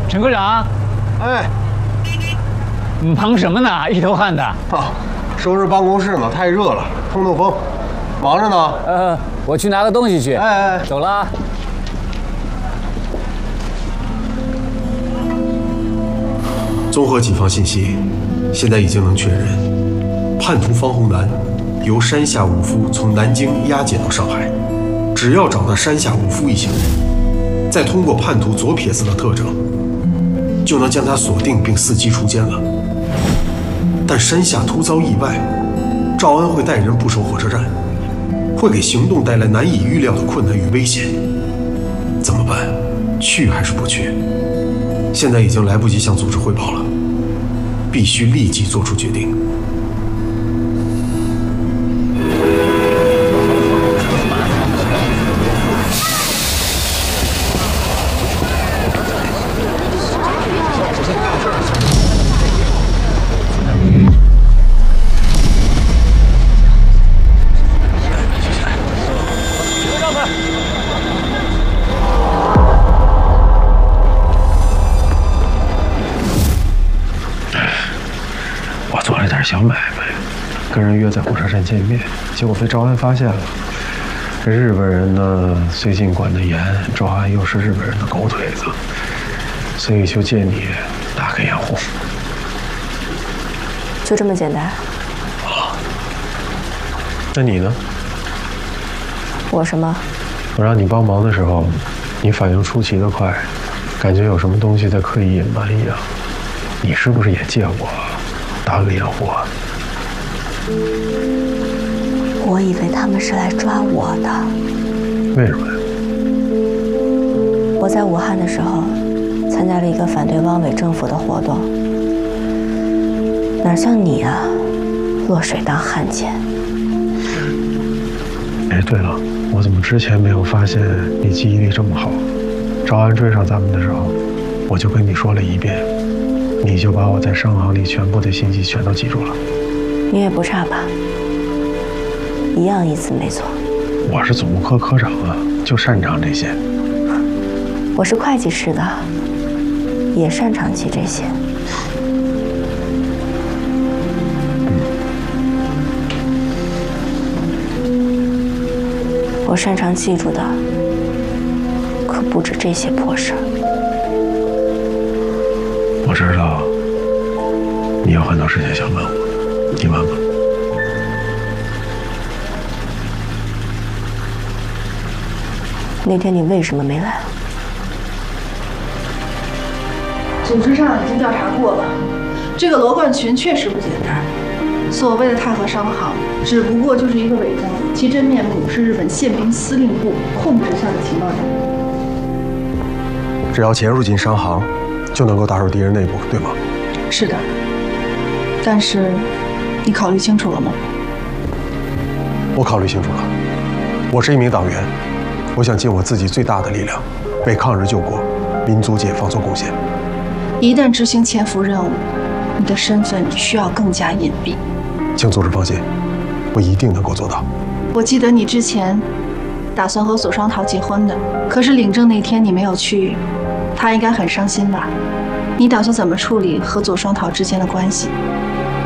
陈科长， 哎， 忙什么呢？一头汗的。 啊，收拾办公室呢，太热了，通通风。忙着呢。 我去拿个东西去。 哎， 走了啊。 综合警方信息，现在已经能确认，叛徒方洪南由山下武夫从南京押解到上海。只要找到山下武夫一行人，再通过叛徒左撇子的特征，就能将他锁定并伺机出监了。但山下突遭意外，赵安会带人布守火车站，会给行动带来难以预料的困难与危险。怎么办？去还是不去？现在已经来不及向组织汇报了，必须立即做出决定。 小买卖，跟人约在火车站见面，结果被赵安发现了。这日本人呢，最近管得严，赵安又是日本人的狗腿子，所以就借你打个掩护。 就这么简单？ 啊？那你呢？ 我什么？ 我让你帮忙的时候，你反应出奇的快，感觉有什么东西在刻意隐瞒一样。你是不是也借我？打个掩护啊！ 我以为他们是来抓我的。 为什么呀？ 我在武汉的时候，参加了一个反对汪伪政府的活动，哪像你啊，落水当汉奸。 哎，对了，我怎么之前没有发现你记忆力这么好？赵安追上咱们的时候，我就跟你说了一遍。你就把我在商行里全部的信息全都记住了， 你也不差吧？一样一字没错。 我是总务科科长啊，就擅长这些。 我是会计师的，也擅长记这些。我擅长记住的可不止这些破事儿。 我知道你有很多事情想问我，你问吧。 那天你为什么没来？ 组织上已经调查过了，这个罗冠群确实不简单。所谓的太和商行，只不过就是一个伪装，其真面目是日本宪兵司令部控制下的情报站。 只要潜入进商行，就能够打入敌人内部，对吗？ 是的，但是你考虑清楚了吗？ 我考虑清楚了。我是一名党员，我想尽我自己最大的力量，为抗日救国、民族解放做贡献。 一旦执行潜伏任务，你的身份需要更加隐蔽。 请组织放心，我一定能够做到。 我记得你之前打算和左双桃结婚的，可是领证那天你没有去，他应该很伤心吧？你打算怎么处理和左双桃之间的关系？